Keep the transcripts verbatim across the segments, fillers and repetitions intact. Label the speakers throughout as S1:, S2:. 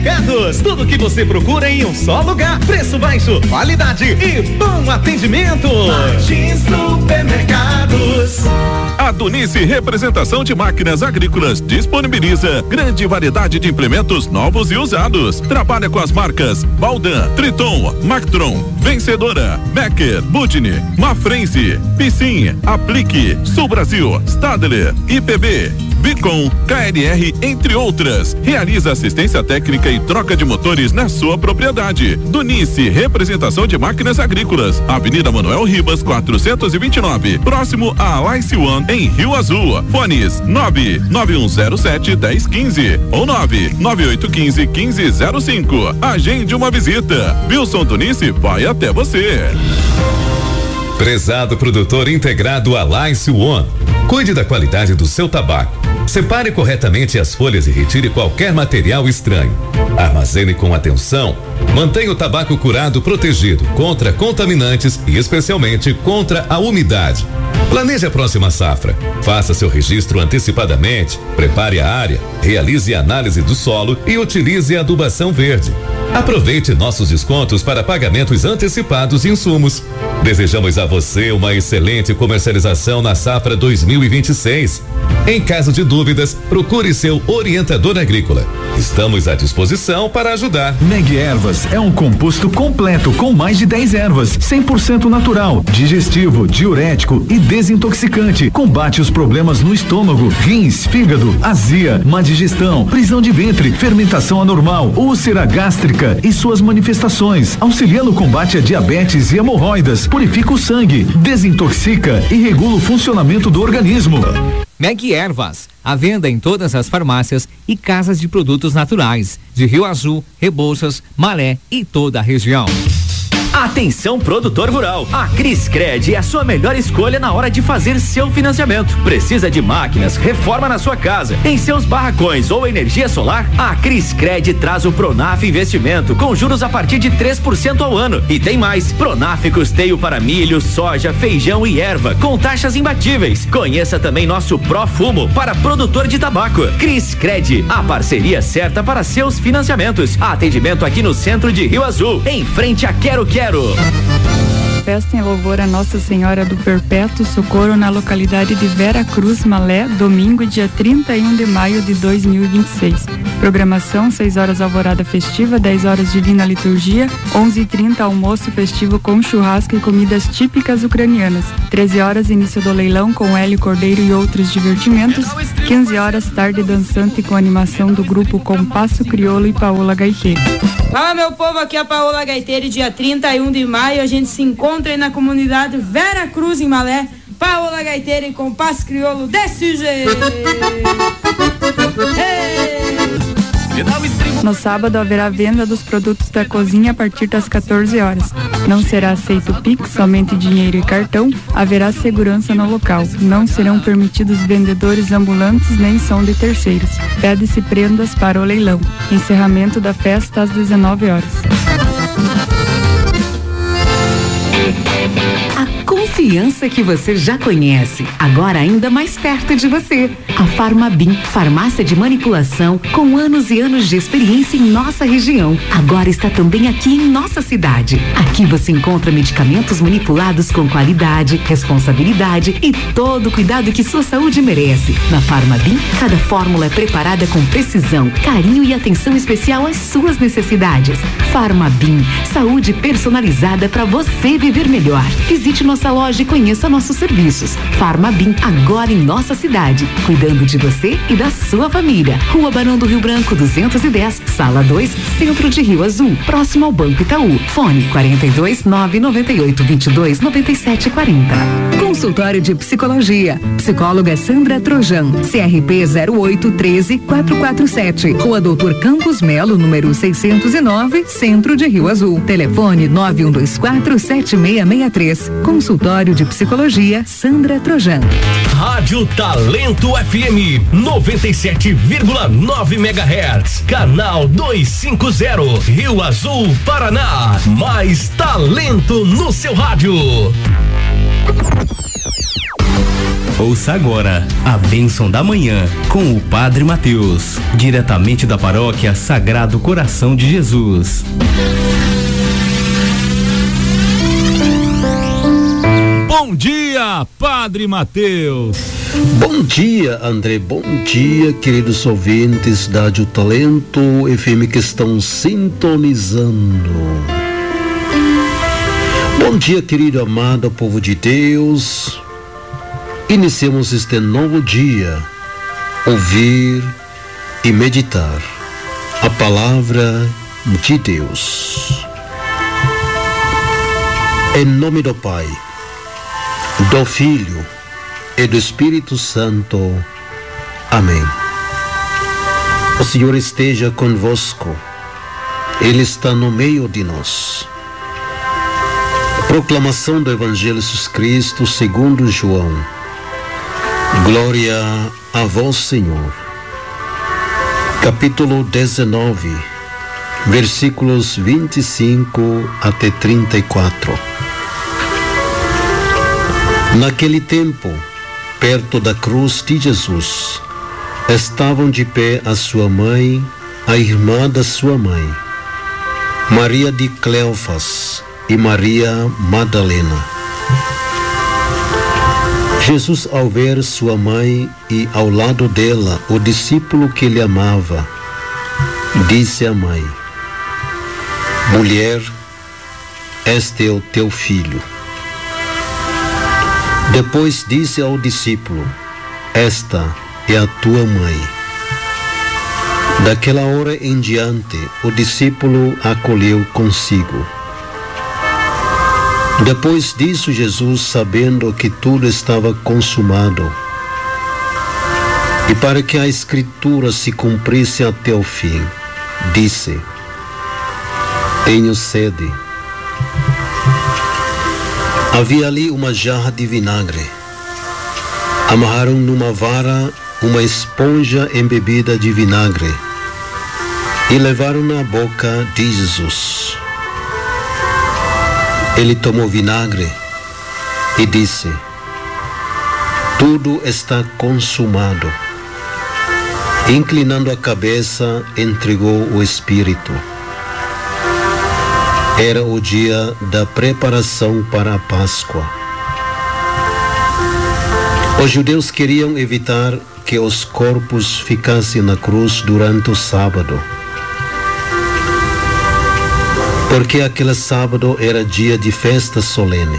S1: Supermercados, tudo que você procura em um só lugar, preço baixo, qualidade e bom atendimento. Martins Supermercados.
S2: A Dunice Representação de Máquinas Agrícolas disponibiliza grande variedade de implementos novos e usados. Trabalha com as marcas Baldan, Triton, Mactron, Vencedora, Becker, Budni, Mafrense, Piscin, Aplique, Sul Brasil, Stadler, I P B, Bicom, K L R, entre outras. Realiza assistência técnica e troca de motores na sua propriedade. Dunice Representação de Máquinas Agrícolas, Avenida Manuel Ribas, quatrocentos e vinte e nove, próximo a Alice One, em Rio Azul. Fones nove nove um zero sete dez quinze ou nove nove oito um cinco quinze zero cinco. Agende uma visita. Wilson Dunice vai até você.
S3: Prezado produtor integrado Alice One, cuide da qualidade do seu tabaco. Separe corretamente as folhas e retire qualquer material estranho. Armazene com atenção. Mantenha o tabaco curado protegido contra contaminantes e especialmente contra a umidade. Planeje a próxima safra. Faça seu registro antecipadamente, prepare a área, realize a análise do solo e utilize a adubação verde. Aproveite nossos descontos para pagamentos antecipados de insumos. Desejamos a você uma excelente comercialização na safra dois mil e vinte e seis. Em caso de dúvidas, procure seu orientador agrícola. Estamos à disposição para ajudar.
S4: Meg Ervas é um composto completo com mais de dez ervas, cem por cento natural, digestivo, diurético e desintoxicante. Combate os problemas no estômago, rins, fígado, azia, má digestão, prisão de ventre, fermentação anormal, úlcera gástrica e suas manifestações. Auxilia no combate a diabetes e hemorroidas, purifica o sangue, desintoxica e regula o funcionamento do organismo.
S5: Meg Ervas, à venda em todas as farmácias e casas de produtos naturais de Rio Azul, Rebouças, Maré e toda a região.
S6: Atenção, produtor rural, a Criscred é a sua melhor escolha na hora de fazer seu financiamento. Precisa de máquinas, reforma na sua casa, em seus barracões ou energia solar? A Criscred traz o Pronaf Investimento com juros a partir de três por cento ao ano. E tem mais, Pronaf custeio para milho, soja, feijão e erva com taxas imbatíveis. Conheça também nosso Profumo para produtor de tabaco. Criscred, a parceria certa para seus financiamentos. Atendimento aqui no centro de Rio Azul, em frente a Quero Quero.
S7: Festa em louvor a Nossa Senhora do Perpétuo Socorro na localidade de Vera Cruz, Malé, domingo, dia trinta e um de maio de dois mil e vinte e seis. Programação: seis horas alvorada festiva, dez horas divina liturgia, onze e trinta almoço festivo com churrasco e comidas típicas ucranianas, treze horas início do leilão com Hélio Cordeiro e outros divertimentos, quinze horas tarde dançante com animação do grupo Compasso Crioulo e Paola Gaiteiro.
S8: Fala, meu povo, aqui é a Paola Gaiteiro. Dia trinta e um de maio a gente se encontra aí na comunidade Vera Cruz, em Malé. Paola Gaiteiro e Compasso Crioulo desse jeito.
S7: No sábado haverá venda dos produtos da cozinha a partir das quatorze horas. Não será aceito Pix, somente dinheiro e cartão. Haverá segurança no local. Não serão permitidos vendedores ambulantes nem som de terceiros. Pede-se prendas para o leilão. Encerramento da festa às dezenove horas.
S9: A confiança que você já conhece, agora ainda mais perto de você. A Farmabim, farmácia de manipulação com anos e anos de experiência em nossa região. Agora está também aqui em nossa cidade. Aqui você encontra medicamentos manipulados com qualidade, responsabilidade e todo o cuidado que sua saúde merece. Na Farmabim, cada fórmula é preparada com precisão, carinho e atenção especial às suas necessidades. Farmabim, saúde personalizada para você viver melhor. Visite nossa loja e conheça nossos serviços. Farmabim, agora em nossa cidade, cuidando de você e da sua família. Rua Barão do Rio Branco, duzentos e dez, sala dois, centro de Rio Azul, próximo ao Banco Itaú. Fone quarenta e dois, nove noventa e oito, vinte e dois, noventa e sete, quarenta.
S10: Consultório de Psicologia. Psicóloga Sandra Trojan. C R P zero oito um três quatro quatro sete. Rua Doutor Campos Melo, número seiscentos e nove, centro de Rio Azul. Telefone nove um dois quatro, sete seis seis três. Consultório de Psicologia Sandra Trojan.
S11: Rádio Talento F M noventa e sete vírgula nove megahertz. Canal duzentos e cinquenta, Rio Azul, Paraná. Mais talento no seu rádio.
S12: Ouça agora a bênção da manhã com o Padre Mateus, diretamente da paróquia Sagrado Coração de Jesus.
S13: Bom dia, Padre Mateus.
S14: Bom dia, André. Bom dia, queridos ouvintes da Rádio Talento F M que estão sintonizando. Bom dia, querido amado povo de Deus. Iniciamos este novo dia, ouvir e meditar a palavra de Deus. Em nome do Pai, do Filho e do Espírito Santo. Amém. O Senhor esteja convosco. Ele está no meio de nós. Proclamação do Evangelho de Jesus Cristo segundo João. Glória a vós, Senhor. Capítulo dezenove, versículos vinte e cinco até trinta e quatro. Naquele tempo, perto da cruz de Jesus, estavam de pé a sua mãe, a irmã da sua mãe, Maria de Cleofas e Maria Madalena. Jesus, ao ver sua mãe e ao lado dela o discípulo que lhe amava, disse à mãe: Mulher, este é o teu filho. Depois disse ao discípulo: Esta é a tua mãe. Daquela hora em diante, o discípulo a acolheu consigo. Depois disso, Jesus, sabendo que tudo estava consumado, e para que a Escritura se cumprisse até o fim, disse: Tenho sede. Havia ali uma jarra de vinagre. Amarraram numa vara uma esponja embebida de vinagre e levaram na boca de Jesus. Ele tomou vinagre e disse: Tudo está consumado. Inclinando a cabeça, entregou o Espírito. Era o dia da preparação para a Páscoa. Os judeus queriam evitar que os corpos ficassem na cruz durante o sábado, porque aquele sábado era dia de festa solene.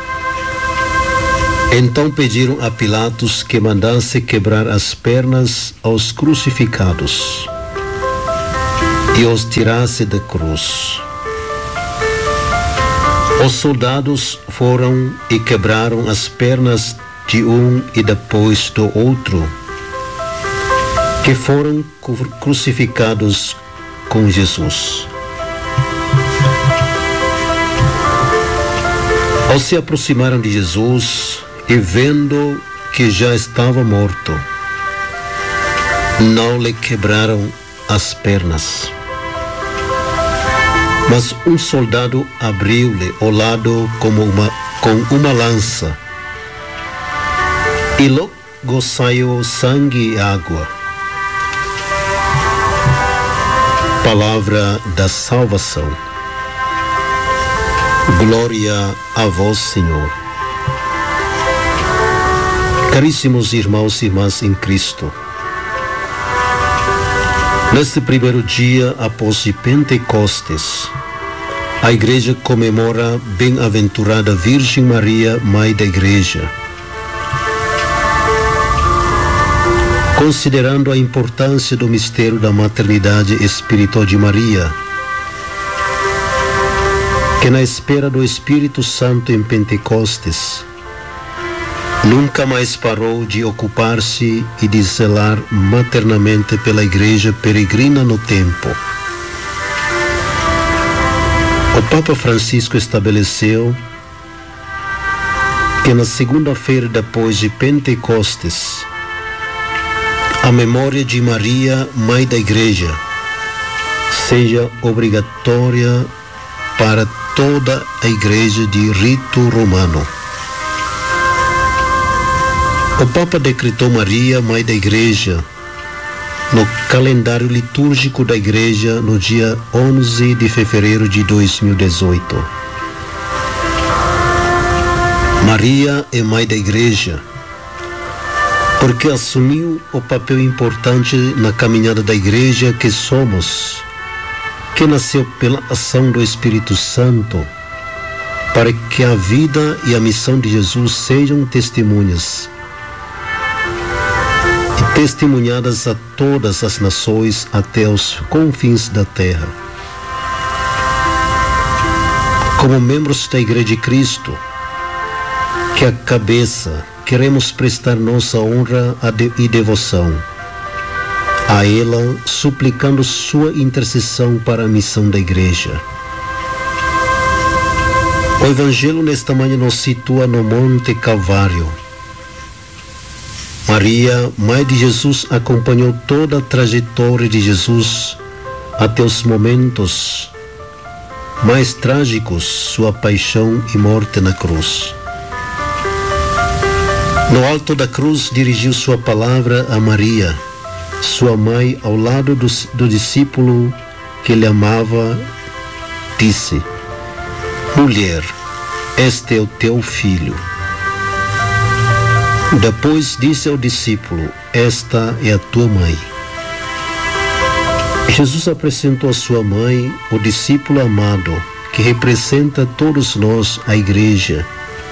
S14: Então pediram a Pilatos que mandasse quebrar as pernas aos crucificados e os tirasse da cruz. Os soldados foram e quebraram as pernas de um e depois do outro, que foram crucificados com Jesus. Ao se aproximaram de Jesus e vendo que já estava morto, não lhe quebraram as pernas. Mas um soldado abriu-lhe o lado como uma, com uma lança, e logo saiu sangue e água. Palavra da salvação. Glória a vós, Senhor. Caríssimos irmãos e irmãs em Cristo, neste primeiro dia após Pentecostes, a Igreja comemora a bem-aventurada Virgem Maria, Mãe da Igreja. Considerando a importância do mistério da maternidade espiritual de Maria, que na espera do Espírito Santo em Pentecostes, nunca mais parou de ocupar-se e de zelar maternamente pela Igreja peregrina no tempo. O Papa Francisco estabeleceu que na segunda-feira depois de Pentecostes, a memória de Maria, Mãe da Igreja, seja obrigatória para toda a Igreja de rito romano. O Papa decretou Maria, Mãe da Igreja, no calendário litúrgico da Igreja no dia onze de fevereiro de dois mil e dezoito. Maria é Mãe da Igreja porque assumiu o papel importante na caminhada da Igreja que somos, que nasceu pela ação do Espírito Santo, para que a vida e a missão de Jesus sejam testemunhas e testemunhadas a todas as nações até os confins da terra. Como membros da Igreja de Cristo, que a cabeça, queremos prestar nossa honra e devoção a ela, suplicando sua intercessão para a missão da Igreja. O Evangelho nesta manhã nos situa no Monte Calvário. Maria, Mãe de Jesus, acompanhou toda a trajetória de Jesus até os momentos mais trágicos, sua paixão e morte na cruz. No alto da cruz, dirigiu sua palavra a Maria, sua mãe, ao lado do, do discípulo que ele amava, disse: mulher, este é o teu filho. Depois disse ao discípulo: esta é a tua mãe. Jesus apresentou a sua mãe, o discípulo amado, que representa todos nós, a Igreja.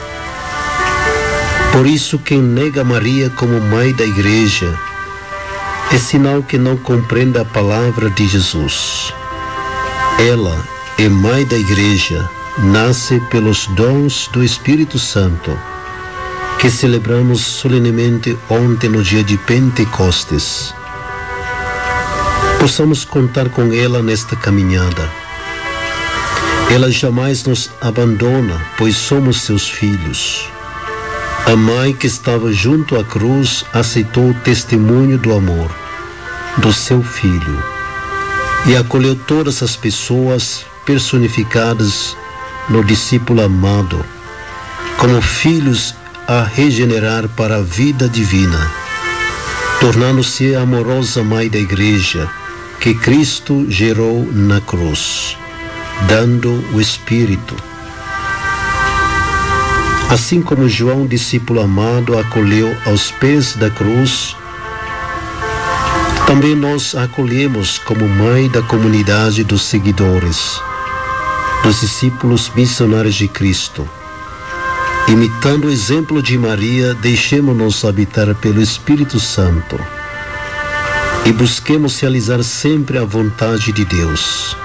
S14: Por isso, quem nega Maria como mãe da Igreja é sinal que não compreende a palavra de Jesus. Ela é mãe da Igreja, nasce pelos dons do Espírito Santo, que celebramos solenemente ontem no dia de Pentecostes. Possamos contar com ela nesta caminhada. Ela jamais nos abandona, pois somos seus filhos. A mãe que estava junto à cruz aceitou o testemunho do amor do seu filho e acolheu todas as pessoas personificadas no discípulo amado como filhos a regenerar para a vida divina, tornando-se a amorosa mãe da Igreja que Cristo gerou na cruz, dando o Espírito. Assim como João, discípulo amado, acolheu aos pés da cruz, também nós a acolhemos como mãe da comunidade dos seguidores, dos discípulos missionários de Cristo. Imitando o exemplo de Maria, deixemo-nos habitar pelo Espírito Santo e busquemos realizar sempre a vontade de Deus.